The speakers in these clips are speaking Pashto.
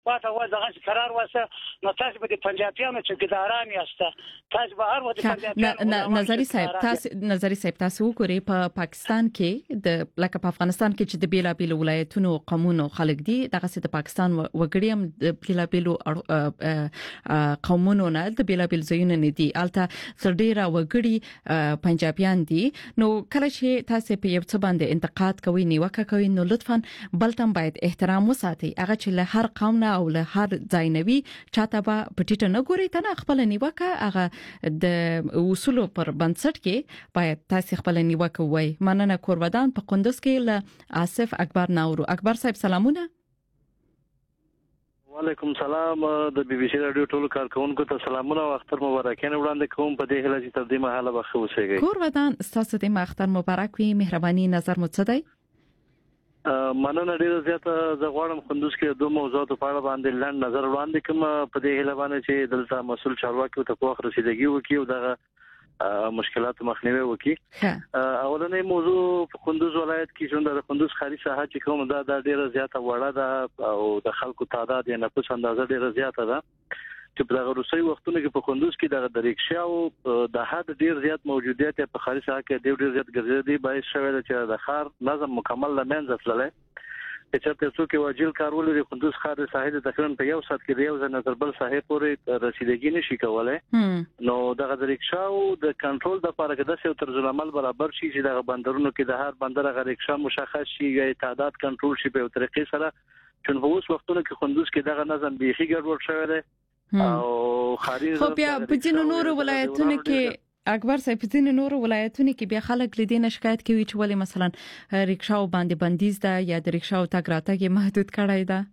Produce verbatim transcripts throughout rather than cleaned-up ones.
پاته و دغه قرار واسه نو تاسو به د پنجابیانو چوکیداران یاست تاسو به هر وخت پنجابیانو نظری صاحب تاسو نظری صاحب تاسو وګورئ په پاکستان کې د لکه په افغانستان کې چې د بیلا بیل ولایتونو قومونو خلک دي دغه د پاکستان وګړي هم د بیلا بیل قومونو نه د بیلا بیل ځایونو نه دي الته تر ډیره وګړي پنجابیان دي نو کله چې تاسو په یو څه باندې انتقاد کوئ نیوکه کوئ نو لطفاً بلتم باید احترام وساتئ هغه چې له هر قوم نه او له هر ځای نوي چاته به پټیټه نه ګوري ته خپل نیوکه هغه د اصول پر بنسټ کې باید تاسو خپل نیوکه وای مننه کورودان په قندوز کې له آصف اکبر ناورو اکبر صاحب سلامونه وعلیکم سلام د بي بي سي رادیو ټولو کارکونکو ته سلامونه او اختر مبارکانه وړاندې کوم په دې هله چې تر دې مهاله به خو اوسېږي کورودان تاسو ته اختر مبارک وي مهرباني نظر مو څه دی مننه ډیره زیاته زه غواړم قندوز کې دوه موضوعات په اړه باندې لاندې نظر وړاندې کوم په دې هله باندې چې دلته مسول چارواکي ته په وخت رسیدګي وکړي او دغه مشکلات مخنیوي وکړي اولنې موضوع په قندوز ولایت کې څنګه د قندوز خاري ساحه چې کوم دا د ډیره زیاته وړه ده او د خلکو تعداد یې نه په اندازه ډیره زیاته ده چې په دغه روسي وختونو کې په قندوز کې د دریکشا او د حد ډیر زیات موجودیت په خاري ساحه کې ډیر زیات ګرځېدي باعث شوی چې د خار نظم مکمل لمنځه تللی چې تاسو کې واجب کارول لري قندوز خاري ساحه تقریبا په یو سات کې یو ځنه تر بل ساحه پورې رسیدګي نشي کولای نو دغه دریکشا او د کنټرول د لپاره کې د څو طرز العمل برابر شي چې دغه بندرونو کې د هر بندر غریکشا مشخص شي یا تعداد کنټرول شي په طریقې سره چې په اوس وختونو کې قندوز کې دغه نظم بيخي ګډوډ شوی دی او خاري خو بیا په ځینو نورو ولایتونو کې اکبر صاحب په ځینو نورو ولایتونو کې بیا خلک لیدې نه شکایت کوي چې ولې مثلا ریکشاو باندې بندیز ده یا د ریکشاو تګ راتګ محدود کړای ده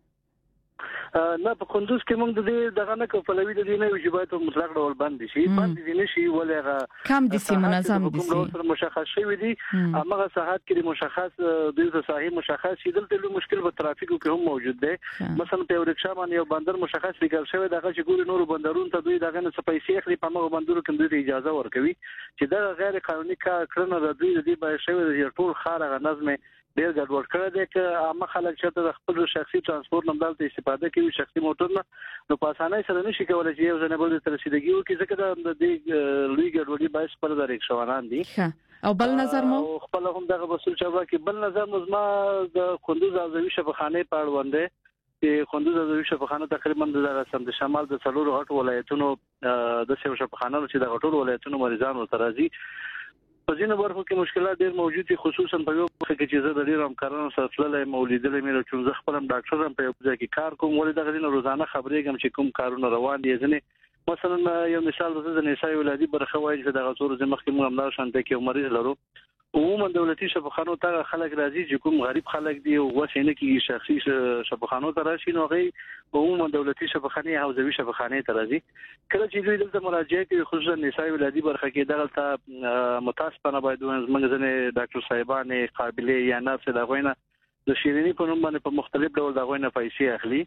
نه په قندوز کې موږ د دې دغه نه کوپلوي د دې نه وجوبات مطلق ډول باندې شي باندې دي نشي ولې کم دي سي منظم دي سي مشخص شوی دي هغه ساحات کې مشخص د صحیح مشخص شي دلته له مشکل په ترافیکو کې هم موجود دي مثلا په ریکشا باندې یو بندر مشخص لګل شوی دغه چې ګوري نور بندرونو ته دوی دغه نه پیسې اخلي په هغه بندرونو کې دوی اجازه ورکوي چې دا غیر قانوني کار کړنه د دوی د دې به شوی د ټول خارغه نظم ډیر ګډوډ کړی دی چې عامه خلک چې د خپل شخصي ترانسپورت نمدل ته استفاده کوي شخصي موټر نه نو په اسانۍ سره نشي کولای چې یو ځنه بل ته رسیدګي وکړي ځکه د دې لوی ګډوډي باعث پر د ریکشاوانان دي او بل نظر مو خپل هم دغه مسول چارواکي بل نظر مو زما د قندوز ازوي شفاخانه په اړه وندې چې قندوز ازوي شفاخانه تقریبا د سم د شمال د څلورو هټ ولایتونو د سیو شفاخانه چې د هټول ولایتونو مریضان ورترازي په ځینو برخو کې مشکلات ډېر موجود دي خصوصا په یو وخت کې چې زه د ډېر همکارانو سره تللې مولیدلې مې چې زه خپل ډاکټر هم په یو ځای کې کار کوم ولې دغه دین روزانه خبرېږم چې کوم کارونه روان دي ځنه مثلا یو مثال د نسای ولادي برخه وایي چې دغه څور زمخ کې موږ هم شانته کې مریض لرو عموما دولتي شفاخانو ته خلک راځي چې کوم غریب خلک دي او وسینه کې شخصي شفاخانو ته راشي نو غي عموما دولتي شفاخانه حوزوي شفاخانه ته راځي کله چې دوی دلته مراجعه کوي خصوصا نسای ولادي برخه کې دغه متاسفانه باید موږ ځنه ډاکټر صاحبان قابلیت یا ناس د غوینه د شیرینی په نوم باندې په مختلف ډول د غوینه پیسې اخلي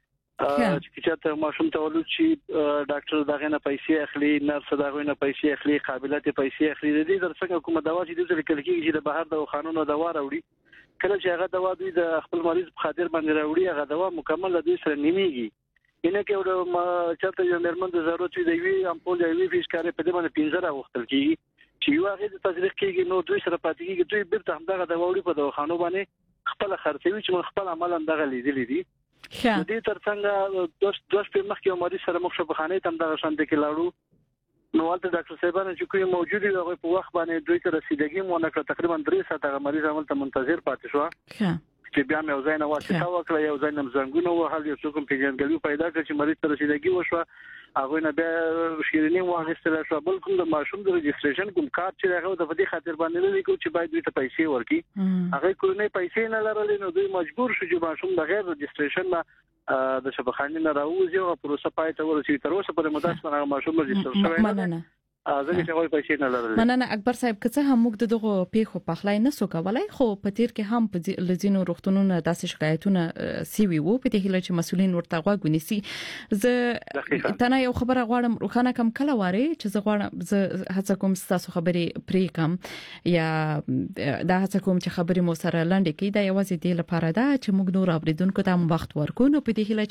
چې چې ماشوم تولد شي ډاکټر دغه نه پیسې اخلي نرس دغه نه پیسې اخلي قابلیت پیسې اخلي د دې درڅنګه کومه دوا چې د ځل کېږي چې د بهر د قانونو دوا راوړي کله چې هغه دوا دوی د خپل مریض په خاطر باندې راوړي هغه دوا مکمل د دوی سره نیمیږي ینه کې ورته چاته یو نرمند ضرورت دی وی امپول دی وی فیشکاري په دې باندې پنځه راوختل کیږي چې یو هغه د تطبیق کېږي نو دوی سره پاتې کېږي دوی بیرته هم دغه دوا وړي په دواخانو باندې خپل خرڅوي چې خپل عمل هم دغه لیدلې دي د دې ترڅنګ دوه دوه په مخ کې مریض سره مخ شپخانه تم دغه شانته کې لاړو نو ولته ډاکټر صاحبانو چې کوم موجودي دغه په وخت باندې دوی ته رسیدګي مونږ کړ تقریبا درې ساعته مریض عمل ته منتظر پاتې شو چې بیا مې ځای نه واسطه وکړه یو ځای نم زنګونه وهل یو څوک پیژنګلو پیدا کړ چې مریض ته رسیدګي وشو هغه نه بیا شیرینی واغستل شو بل کوم د ماشوم د رجستریشن کوم کارت چې هغه د فدی خاطر باندې لري کو چې باید دوی ته پیسې ورکړي هغه کولنې پیسې نه لرلې نو دوی مجبور شو چې ماشوم د غیر رجستریشن نه د شبخانې نه راوځي او پروسه پای ته ورسېږي تر اوسه پرې متاسفانه ماشوم رجستر شوی نه ازګه چې وای پیسې نه لرل مننه اکبر صاحب که څه هم موږ دغه پیښو په خلای نه سو کولای خو په تیر کې هم په لزینو روغتونونو داسې شکایتونه سیوي وو په دې هله چې مسولین ورته غوښنيسي زه تنه یو خبره غواړم روخانه کم کله واره چې زه غواړم زه هڅه کوم تاسو خبرې پرې کم یا دا هڅه کوم چې خبرې مو سره لاندې کې دا یوازې دی لپاره دا چې موږ نور اوریدونکو ته وخت ورکو نو په دې هله